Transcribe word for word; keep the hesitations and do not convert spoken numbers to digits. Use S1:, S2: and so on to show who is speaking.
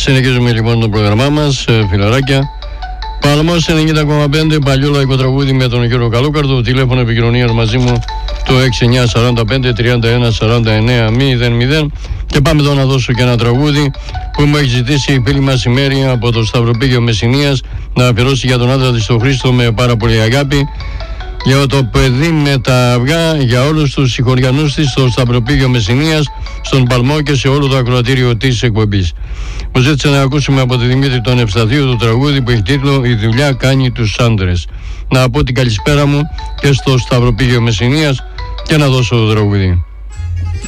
S1: Συνεχίζουμε λοιπόν το πρόγραμμά μας, φιλαράκια. Παλμός ενενήντα κόμμα πέντε, παλιό λαϊκό τραγούδι με τον κύριο Καλούκαρδο. Τηλέφωνο επικοινωνίας μαζί μου το έξι εννιά σαράντα πέντε τριάντα ένα σαράντα εννέα μηδέν μηδέν. Και πάμε εδώ να δώσω και ένα τραγούδι που μου έχει ζητήσει η φίλη μας η Μέρη από το Σταυροπήγιο Μεσσηνίας να αφιερώσει για τον άντρα της τον Χρήστο με πάρα πολύ αγάπη. Για το παιδί με τα αυγά, για όλους τους συγχωριανούς της στο Σταυροπήγιο Μεσσηνίας, στον Παλμό και σε όλο το ακροατήριο της εκπομπής. Μου ζήτησε να ακούσουμε από τη Δημήτρη τον Ευσταθίου το τραγούδι που έχει τίτλο «Η δουλειά κάνει τους άντρες». Να πω την καλησπέρα μου και στο Σταυροπήγιο Μεσσηνίας και να δώσω το τραγούδι.